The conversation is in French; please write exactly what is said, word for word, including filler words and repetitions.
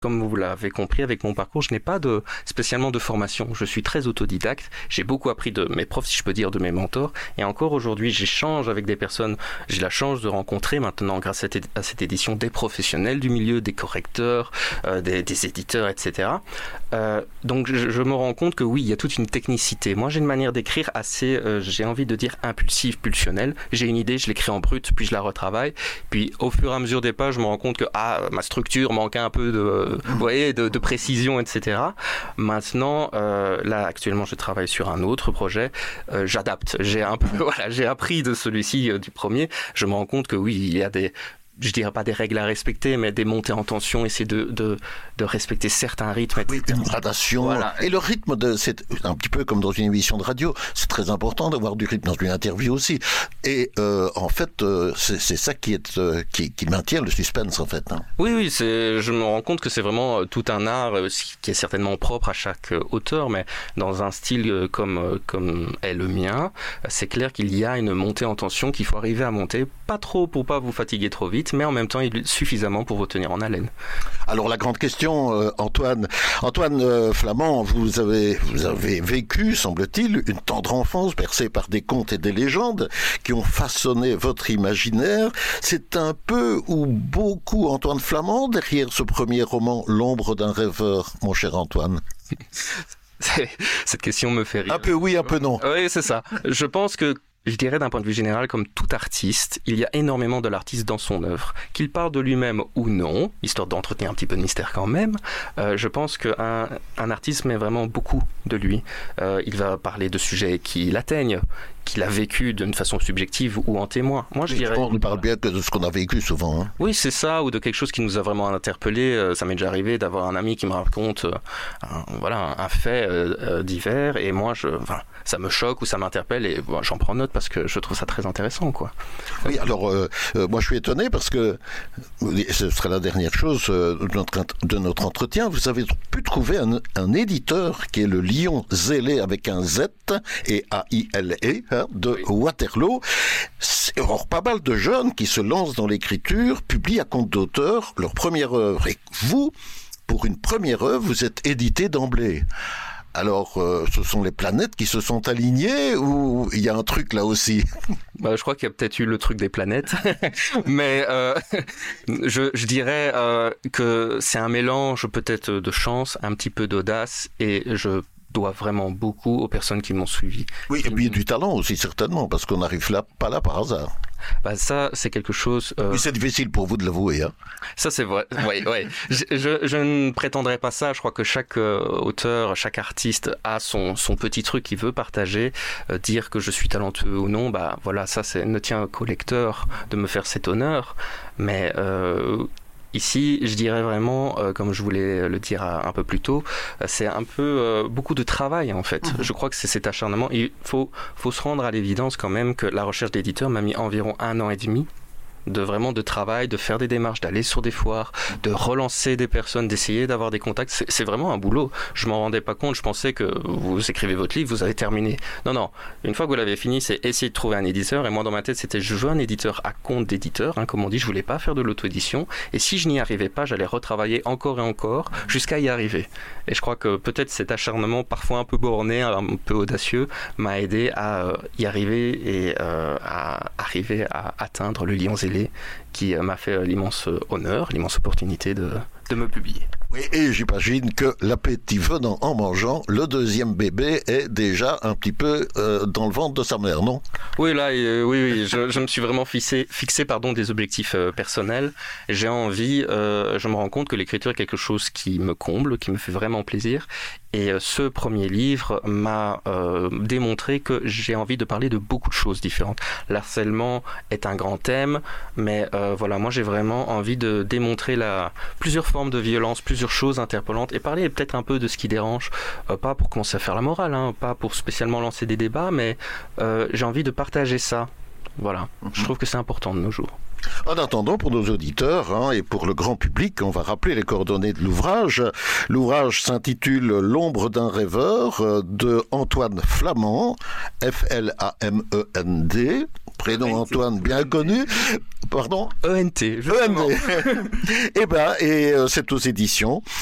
Comme vous l'avez compris, avec mon parcours, je n'ai pas de, spécialement de formation. Je suis très autodidacte. J'ai beaucoup appris de mes profs, si je peux dire, de mes mentors. Et encore aujourd'hui, j'échange avec des personnes. J'ai la chance de rencontrer maintenant, grâce à, t- à cette édition, des professionnels du milieu, des correcteurs, euh, des, des éditeurs, et cetera. Euh, donc, je, je me rends compte que oui, il y a toute une technicité. Moi, j'ai une manière d'écrire assez, euh, j'ai envie de dire, impulsive, pulsionnelle. J'ai une idée, je l'écris en brut, puis je la retravaille. Puis, au fur et à mesure des pages, je me rends compte que ah, ma structure manquait un peu de vous voyez, de, de précision, et cetera. Maintenant, euh, là, actuellement, je travaille sur un autre projet. Euh, j'adapte. J'ai un peu, voilà, j'ai appris de celui-ci, euh, du premier. Je me rends compte que oui, il y a des, je dirais pas des règles à respecter, mais des montées en tension, essayer de, de, de respecter certains rythmes. Et oui, une gradation. Voilà. Et le rythme, de, c'est un petit peu comme dans une émission de radio. C'est très important d'avoir du rythme dans une interview aussi. Et euh, en fait, euh, c'est, c'est ça qui, est, euh, qui, qui maintient le suspense, en fait. Hein. Oui, oui, c'est, je me rends compte que c'est vraiment tout un art euh, qui est certainement propre à chaque euh, auteur, mais dans un style euh, comme, euh, comme est le mien, c'est clair qu'il y a une montée en tension qu'il faut arriver à monter, pas trop pour pas vous fatiguer trop vite, mais en même temps suffisamment pour vous tenir en haleine. Alors la grande question, euh, Antoine, Antoine euh, Flamand, vous avez, vous avez vécu, semble-t-il, une tendre enfance bercée par des contes et des légendes qui ont façonné votre imaginaire. C'est un peu ou beaucoup Antoine Flamand derrière ce premier roman, L'ombre d'un rêveur, mon cher Antoine. Cette question me fait rire. Un peu oui, un peu non. Oui, c'est ça. Je pense que je dirais d'un point de vue général, comme tout artiste, il y a énormément de l'artiste dans son œuvre. Qu'il parle de lui-même ou non, histoire d'entretenir un petit peu de mystère quand même, euh, je pense qu'un un artiste met vraiment beaucoup de lui. Euh, il va parler de sujets qui l'atteignent, qu'il a vécu d'une façon subjective ou en témoin. Moi, je oui, dirais... On ne parle bien que de ce qu'on a vécu souvent. Hein. Oui, c'est ça, ou de quelque chose qui nous a vraiment interpellés. Euh, ça m'est déjà arrivé d'avoir un ami qui me raconte euh, un, voilà, un fait euh, euh, divers, et moi, je, enfin, ça me choque ou ça m'interpelle, et bon, j'en prends note parce que je trouve ça très intéressant, quoi. Oui, alors, euh, euh, moi, je suis étonné parce que, ce sera la dernière chose euh, de, notre, de notre entretien, vous avez pu trouver un, un éditeur qui est le Lion Zélé avec un Z et A I L E, hein, de oui. Waterloo. C'est, or, pas mal de jeunes qui se lancent dans l'écriture, publient à compte d'auteur leur première œuvre. Et vous, pour une première œuvre, vous êtes édité d'emblée. Alors, euh, ce sont les planètes qui se sont alignées ou il y a un truc là aussi? Bah, je crois qu'il y a peut-être eu le truc des planètes, mais euh, je, je dirais euh, que c'est un mélange peut-être de chance, un petit peu d'audace, et je dois vraiment beaucoup aux personnes qui m'ont suivi. Oui, et puis du talent aussi certainement, parce qu'on n'arrive là, pas là par hasard. Bah ça, c'est quelque chose... Euh... Oui, c'est difficile pour vous de l'avouer. Hein. Ça, c'est vrai. Oui, oui. Je, je, je ne prétendrai pas ça. Je crois que chaque euh, auteur, chaque artiste a son, son petit truc qu'il veut partager. Euh, dire que je suis talentueux ou non, bah voilà, ça c'est, ne tient qu'au lecteur de me faire cet honneur. Mais... Euh, Ici, je dirais vraiment, euh, comme je voulais le dire un peu plus tôt, euh, c'est un peu euh, beaucoup de travail en fait. Mmh. Je crois que c'est cet acharnement. Il faut, faut se rendre à l'évidence quand même que la recherche d'éditeur m'a mis environ un an et demi de vraiment de travail, de faire des démarches, d'aller sur des foires, de relancer des personnes, d'essayer d'avoir des contacts. C'est, c'est vraiment un boulot. Je m'en rendais pas compte. Je pensais que vous écrivez votre livre, vous avez terminé. Non, non. Une fois que vous l'avez fini, c'est essayer de trouver un éditeur. Et moi, dans ma tête, c'était je veux un éditeur à compte d'éditeur. Hein, comme on dit, je voulais pas faire de l'auto-édition. Et si je n'y arrivais pas, j'allais retravailler encore et encore jusqu'à y arriver. Et je crois que peut-être cet acharnement, parfois un peu borné, un peu audacieux, m'a aidé à y arriver et euh, à arriver à atteindre le Lion Zélé, qui m'a fait l'immense honneur, l'immense opportunité de, de me publier. Oui, et j'imagine que l'appétit venant en mangeant, le deuxième bébé est déjà un petit peu euh, dans le ventre de sa mère, non? Oui, là, euh, oui, oui, je, je me suis vraiment fixé, fixé pardon, des objectifs euh, personnels. J'ai envie, euh, je me rends compte que l'écriture est quelque chose qui me comble, qui me fait vraiment plaisir. Et euh, ce premier livre m'a euh, démontré que j'ai envie de parler de beaucoup de choses différentes. L'harcèlement est un grand thème, mais euh, voilà, moi j'ai vraiment envie de démontrer la, plusieurs formes de violence, plusieurs choses interpellantes, et parler peut-être un peu de ce qui dérange, euh, pas pour commencer à faire la morale, hein, pas pour spécialement lancer des débats, mais euh, j'ai envie de partager ça. Voilà, mm-hmm. Je trouve que c'est important de nos jours. En attendant, pour nos auditeurs hein, et pour le grand public, on va rappeler les coordonnées de l'ouvrage. L'ouvrage s'intitule « L'ombre d'un rêveur » de Antoine Flamand, F L A M E N D, prénom Antoine bien connu. Pardon ? E N T. E N T. Eh ben, et euh, c'est aux éditions